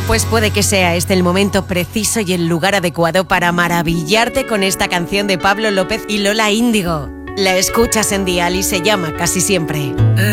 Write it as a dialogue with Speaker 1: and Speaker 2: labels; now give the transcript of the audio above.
Speaker 1: Pues puede que sea este el momento preciso y el lugar adecuado para maravillarte con esta canción de Pablo López y Lola Índigo. La escuchas en Dial y se llama Casi Siempre.